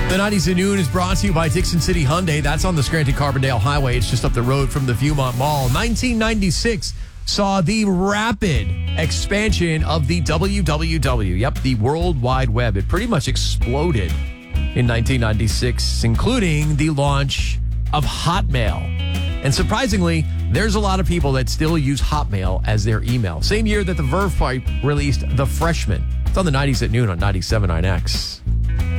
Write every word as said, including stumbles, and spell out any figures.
The nineties at noon is brought to you by Dixon City Hyundai. That's on the Scranton-Carbondale Highway. It's just up the road from the Viewmont Mall. nineteen ninety-six saw the rapid expansion of the W W W. Yep, the World Wide Web. It pretty much exploded in nineteen ninety-six, including the launch of Hotmail. And surprisingly, there's a lot of people that still use Hotmail as their email. Same year that the Verve Pipe released The Freshman. It's on the nineties at noon on ninety-seven point nine X.